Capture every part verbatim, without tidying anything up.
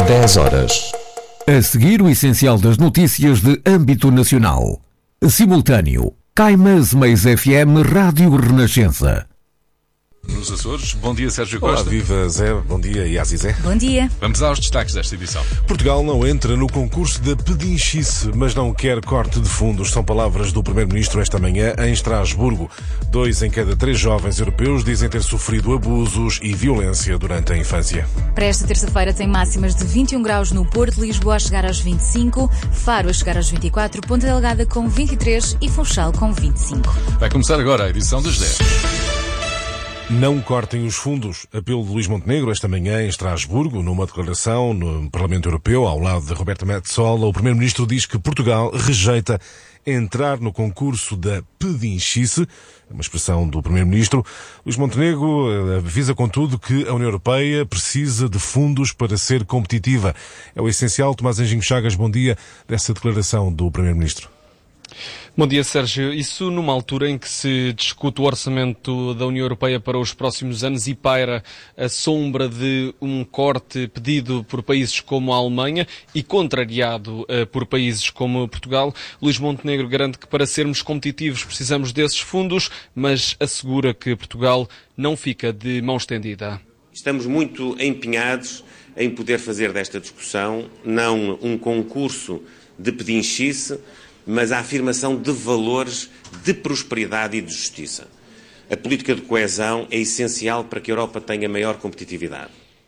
dez horas. A seguir, o essencial das notícias de âmbito nacional. Simultâneo. Caimás Mais F M Rádio Renascença. Nos Açores. Bom dia, Sérgio Olá, Costa. viva Zé. Bom dia, Iasi Zé. Bom dia. Vamos aos destaques desta edição. Portugal não entra no concurso da pedinchice, mas não quer corte de fundos. São palavras do Primeiro-Ministro esta manhã em Estrasburgo. Dois em cada três jovens europeus dizem ter sofrido abusos e violência durante a infância. Para esta terça-feira tem máximas de vinte e um graus no Porto, Lisboa a chegar aos vinte e cinco, Faro a chegar aos vinte e quatro, Ponta Delgada com vinte e três e Funchal com vinte e cinco. Vai começar agora a edição das dez. Não cortem os fundos. Apelo de Luís Montenegro esta manhã em Estrasburgo, numa declaração no Parlamento Europeu, ao lado de Roberta Metsola. O Primeiro-Ministro diz que Portugal rejeita entrar no concurso da pedinchice, uma expressão do Primeiro-Ministro. Luís Montenegro avisa, contudo, que a União Europeia precisa de fundos para ser competitiva. É o essencial. Tomás Anjinho Chagas, bom dia, dessa declaração do Primeiro-Ministro. Bom dia, Sérgio. Isso numa altura em que se discute o orçamento da União Europeia para os próximos anos e paira a sombra de um corte pedido por países como a Alemanha e contrariado uh, por países como Portugal, Luís Montenegro garante que para sermos competitivos precisamos desses fundos, mas assegura que Portugal não fica de mão estendida. Estamos muito empenhados em poder fazer desta discussão não um concurso de pedinchice, mas a afirmação de valores de prosperidade e de justiça. A política de coesão é essencial para que a Europa tenha maior competitividade.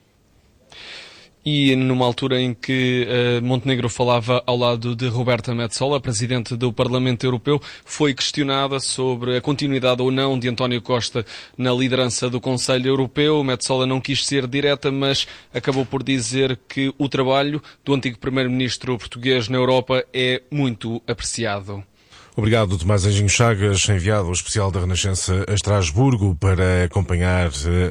E numa altura em que uh, Montenegro falava ao lado de Roberta Metsola, Presidente do Parlamento Europeu, foi questionada sobre a continuidade ou não de António Costa na liderança do Conselho Europeu. Metsola não quis ser direta, mas acabou por dizer que o trabalho do antigo Primeiro-Ministro português na Europa é muito apreciado. Obrigado, Tomás Anjinho Chagas, enviado especial da Renascença a Estrasburgo para acompanhar a,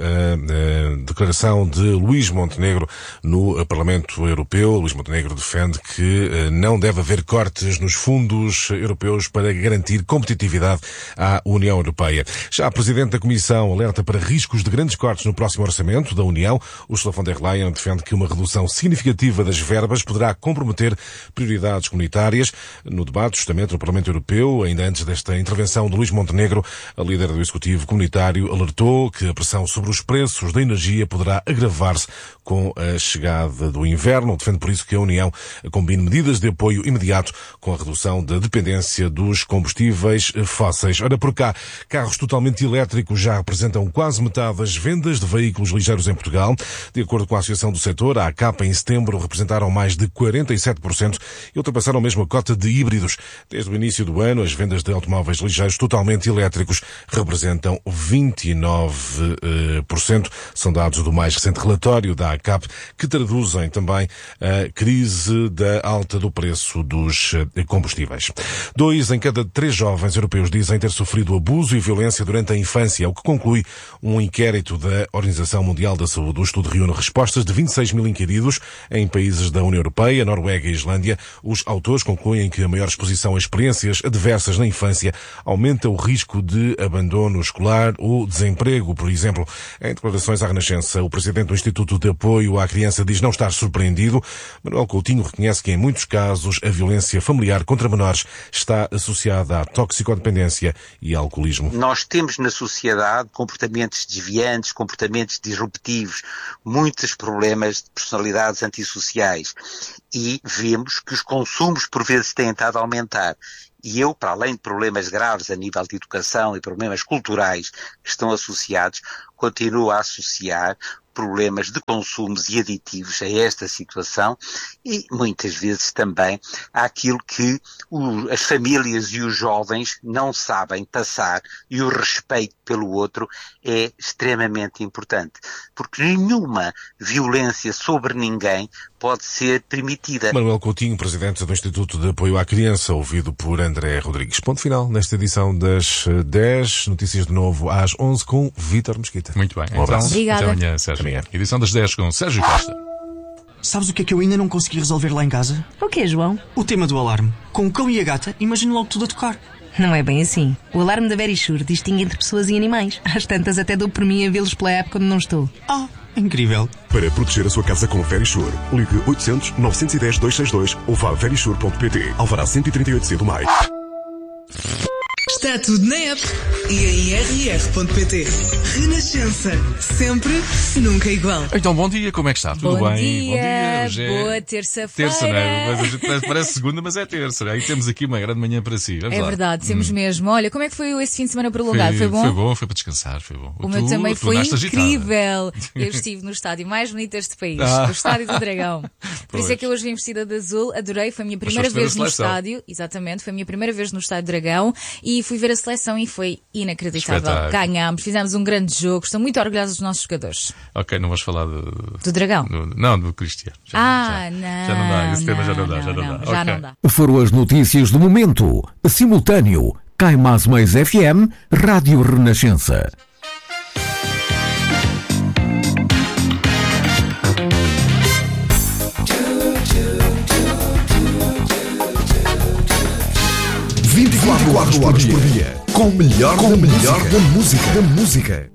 a, a declaração de Luís Montenegro no Parlamento Europeu. Luís Montenegro defende que não deve haver cortes nos fundos europeus para garantir competitividade à União Europeia. Já a Presidente da Comissão alerta para riscos de grandes cortes no próximo orçamento da União. Ursula von der Leyen defende que uma redução significativa das verbas poderá comprometer prioridades comunitárias. No debate, justamente, no Parlamento Europeu, ainda antes desta intervenção de Luís Montenegro, a líder do Executivo Comunitário alertou que a pressão sobre os preços da energia poderá agravar-se com a chegada do inverno. Defende por isso que a União combine medidas de apoio imediato com a redução da dependência dos combustíveis fósseis. Ora, por cá, carros totalmente elétricos já representam quase metade das vendas de veículos ligeiros em Portugal. De acordo com a Associação do Setor, a ACAP em setembro representaram mais de quarenta e sete por cento e ultrapassaram mesmo a cota de híbridos. Desde o início do ano, as vendas de automóveis ligeiros totalmente elétricos representam vinte e nove por cento. São dados do mais recente relatório da ACAP, que traduzem também a crise da alta do preço dos combustíveis. Dois em cada três jovens europeus dizem ter sofrido abuso e violência durante a infância, o que conclui um inquérito da Organização Mundial da Saúde. O estudo reúne respostas de vinte e seis mil inquiridos em países da União Europeia, Noruega e Islândia. Os autores concluem que a maior exposição a experiências adversas na infância aumenta o risco de abandono escolar ou desemprego, por exemplo. Em declarações à Renascença, o presidente do Instituto de Apoio à Criança diz não estar surpreendido. Manuel Coutinho reconhece que em muitos casos a violência familiar contra menores está associada à toxicodependência e alcoolismo. Nós temos na sociedade comportamentos desviantes, comportamentos disruptivos, muitos problemas de personalidades antissociais e vemos que os consumos por vezes têm estado a aumentar. E eu, para além de problemas graves a nível de educação e problemas culturais que estão associados, continuo a associar problemas de consumos e aditivos a esta situação e muitas vezes também àquilo que o, as famílias e os jovens não sabem passar, e o respeito pelo outro é extremamente importante, porque nenhuma violência sobre ninguém pode ser permitida. Manuel Coutinho, presidente do Instituto de Apoio à Criança, ouvido por André Rodrigues. Ponto final nesta edição das dez. Notícias de novo às onze com Vítor Mesquita. Muito bem. Um abraço. Então, Obrigada. até amanhã, Sérgio. Amanhã. Edição das dez com Sérgio Costa. Sabes o que é que eu ainda não consegui resolver lá em casa? O quê, João? O tema do alarme. Com o cão e a gata, imagino logo tudo a tocar. Não é bem assim. O alarme da Verisure distingue entre pessoas e animais. Às tantas até dou por mim a vê-los pela app quando não estou. Ah, Incrível. Para proteger a sua casa com Verisure, ligue oitocentos, novecentos e dez, duzentos e sessenta e dois ou vá a verisure ponto pt. Alvará cento e trinta e oito C do mais. Está tudo na app e em r r ponto p t. Renascença. Sempre, nunca igual. Então, bom dia, como é que está? Tudo bom bem? Dia, bom dia, hoje é boa terça-feira. Terça, não é? Mas a gente parece, parece segunda, mas é terça. Aí temos aqui uma grande manhã para si. Vamos é lá. verdade, temos hum. mesmo. Olha, como é que foi esse fim de semana prolongado? Foi, foi bom? Foi bom, foi para descansar, foi bom. O tu, meu também tu foi incrível. Agitada. Eu estive no estádio mais bonito deste país, ah. o Estádio do Dragão. Por pois. Isso é que eu hoje vim vestida de azul, adorei, foi a minha primeira vez no estádio. Exatamente, foi a minha primeira vez no Estádio Dragão e fui ver a seleção e foi inacreditável. Ganhámos, fizemos um grande jogo, estou muito orgulhosa dos nossos jogadores. Ok, não vamos falar do... Do Dragão? Do, não, do Cristiano. Já, ah, já, não. Já não dá, esse tema já não dá, não, já não, não, dá. Já okay. não dá. Foram as notícias do momento. Simultâneo. Cai Mais Mais F M, Rádio Renascença. vinte e quatro horas por dia, com o melhor, com da, melhor música. da música. Da música.